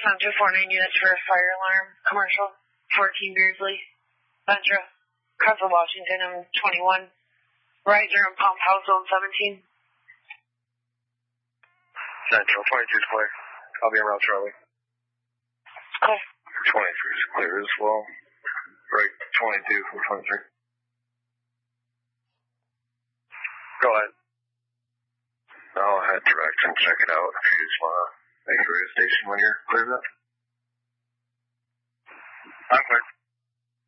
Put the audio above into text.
on 249 units for a fire alarm, commercial, 14 Beardsley, Ventura, Castle, Washington, M21, Riser and Pump House Zone 17. Central, 22 is clear. I'll be around Charlie. Okay. 23 is clear as well. Right, 22 from 23. Go ahead. I'll head direct and check it out if you just want to make sure you're at the station when you're cleared up. I'm clear.